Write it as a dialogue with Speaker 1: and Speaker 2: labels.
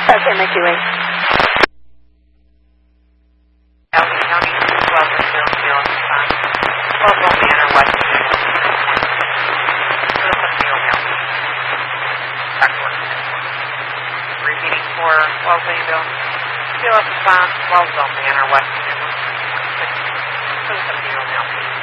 Speaker 1: Okay, make you wait.
Speaker 2: Elgin County, 12-0-0-5. 12 Old Manor, West Haven. Repeating for 12 Louisville. Field response, 12 Old Manor, West Haven. 6 Louisville.